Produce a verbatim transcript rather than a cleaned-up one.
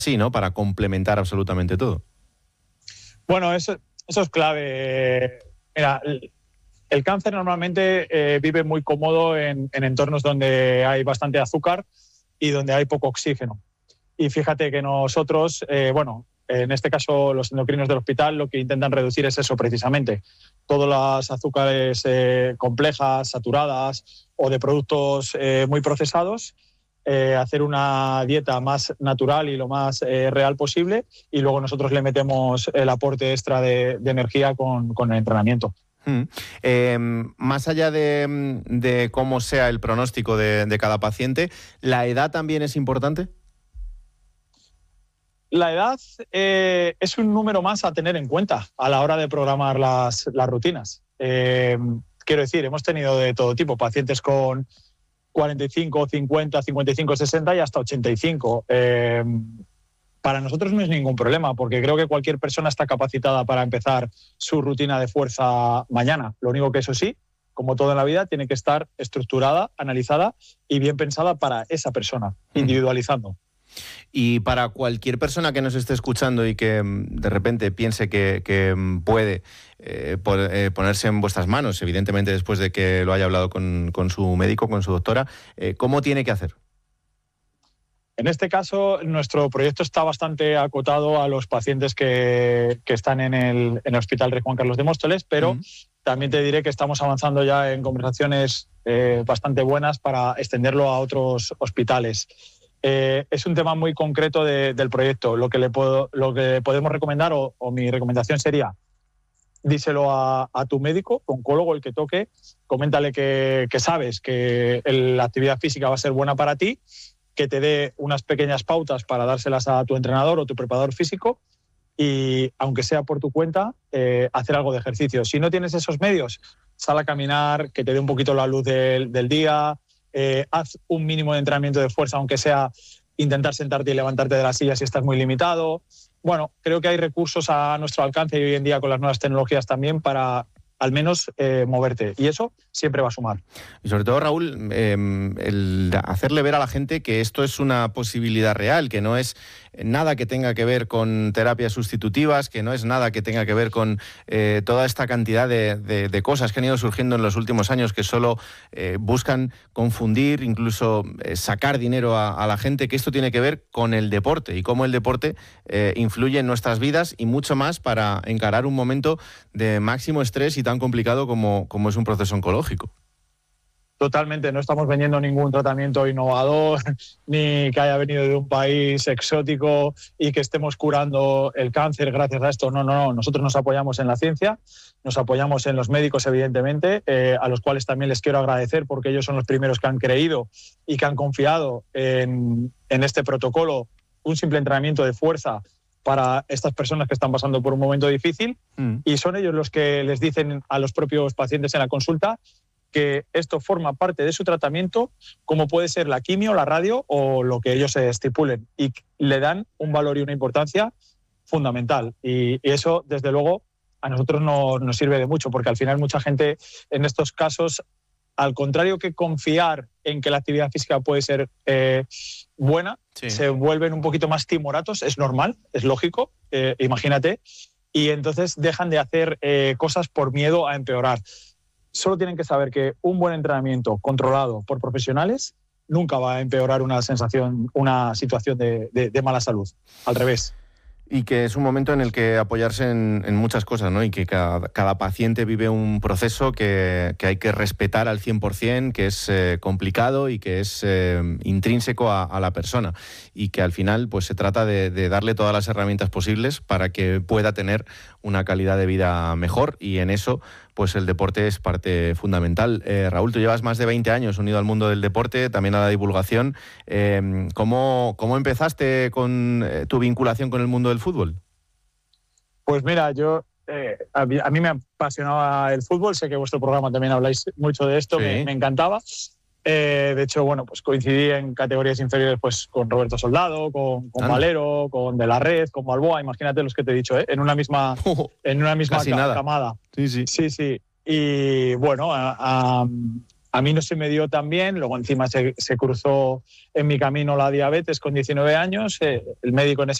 sí, ¿no? Para complementar absolutamente todo. Bueno, eso, eso es clave. Mira, el, el cáncer normalmente eh, vive muy cómodo en, en entornos donde hay bastante azúcar y donde hay poco oxígeno. Y fíjate que nosotros, eh, bueno, en este caso los endocrinos del hospital lo que intentan reducir es eso precisamente. Todas las azúcares eh, complejas, saturadas o de productos eh, muy procesados, eh, hacer una dieta más natural y lo más eh, real posible, y luego nosotros le metemos el aporte extra de, de energía con, con el entrenamiento. Hmm. Eh, más allá de, de cómo sea el pronóstico de, de cada paciente, ¿la edad también es importante? La edad eh, es un número más a tener en cuenta a la hora de programar las, las rutinas. Eh, quiero decir, hemos tenido de todo tipo, pacientes con cuarenta y cinco, cincuenta, cincuenta y cinco, sesenta y hasta ochenta y cinco. Eh, para nosotros no es ningún problema, porque creo que cualquier persona está capacitada para empezar su rutina de fuerza mañana. Lo único que, eso sí, como todo en la vida, tiene que estar estructurada, analizada y bien pensada para esa persona, individualizando. Y para cualquier persona que nos esté escuchando y que de repente piense que, que puede eh, ponerse en vuestras manos, evidentemente después de que lo haya hablado con, con su médico, con su doctora, eh, ¿cómo tiene que hacer? En este caso, nuestro proyecto está bastante acotado a los pacientes que, que están en el, en el Hospital Rey Juan Carlos de Móstoles, pero mm. también te diré que estamos avanzando ya en conversaciones eh, bastante buenas para extenderlo a otros hospitales. Eh, es un tema muy concreto de, del proyecto. Lo que le puedo, lo que podemos recomendar, o, o mi recomendación sería, díselo a, a tu médico, oncólogo, el que toque, coméntale que, que sabes que el, la actividad física va a ser buena para ti, que te dé unas pequeñas pautas para dárselas a tu entrenador o tu preparador físico, y aunque sea por tu cuenta, eh, hacer algo de ejercicio. Si no tienes esos medios, sal a caminar, que te dé un poquito la luz del, del día. Eh, haz un mínimo de entrenamiento de fuerza, aunque sea intentar sentarte y levantarte de la silla si estás muy limitado. Bueno, creo que hay recursos a nuestro alcance y hoy en día con las nuevas tecnologías también para al menos eh, moverte, y eso siempre va a sumar. Y sobre todo, Raúl, eh, el hacerle ver a la gente que esto es una posibilidad real, que no es nada que tenga que ver con terapias sustitutivas, que no es nada que tenga que ver con eh, toda esta cantidad de, de, de cosas que han ido surgiendo en los últimos años, que solo eh, buscan confundir, incluso eh, sacar dinero a, a la gente, que esto tiene que ver con el deporte y cómo el deporte eh, influye en nuestras vidas y mucho más para encarar un momento de máximo estrés y tan complicado como, como es un proceso oncológico. Totalmente, no estamos vendiendo ningún tratamiento innovador, ni que haya venido de un país exótico y que estemos curando el cáncer gracias a esto. No, no, no. Nosotros nos apoyamos en la ciencia, nos apoyamos en los médicos, evidentemente, eh, a los cuales también les quiero agradecer, porque ellos son los primeros que han creído y que han confiado en, en este protocolo, un simple entrenamiento de fuerza para estas personas que están pasando por un momento difícil, mm. y son ellos los que les dicen a los propios pacientes en la consulta que esto forma parte de su tratamiento, como puede ser la quimio, la radio o lo que ellos se estipulen, y le dan un valor y una importancia fundamental. Y, y eso, desde luego, a nosotros no, nos sirve de mucho, porque al final mucha gente en estos casos, al contrario que confiar en que la actividad física puede ser eh, buena, sí. se vuelven un poquito más timoratos. Es normal, es lógico, eh, imagínate, y entonces dejan de hacer eh, cosas por miedo a empeorar. Solo tienen que saber que un buen entrenamiento controlado por profesionales nunca va a empeorar una sensación, una situación de, de, de mala salud. Al revés. Y que es un momento en el que apoyarse en, en muchas cosas, ¿no? Y que cada, cada paciente vive un proceso que, que hay que respetar al cien por ciento, que es eh, complicado y que es eh, intrínseco a, a la persona. Y que al final pues se trata de, de darle todas las herramientas posibles para que pueda tener una calidad de vida mejor, y en eso pues el deporte es parte fundamental. Eh, Raúl, tú llevas más de veinte años unido al mundo del deporte, también a la divulgación. Eh, ¿cómo, ¿Cómo empezaste con eh, tu vinculación con el mundo del fútbol? Pues mira, yo eh, a, mí, a mí me apasionaba el fútbol, sé que vuestro programa también habláis mucho de esto, sí. me, me encantaba. Eh, de hecho, bueno, pues coincidí en categorías inferiores pues con Roberto Soldado, con, con Valero, con De la Red, con Balboa, imagínate los que te he dicho, ¿eh? en una misma, oh, en una misma ca- camada. Sí, sí. Sí, sí. Y bueno, a, a, A mí no se me dio tan bien, luego encima se, se cruzó en mi camino la diabetes con diecinueve años, eh, el médico en ese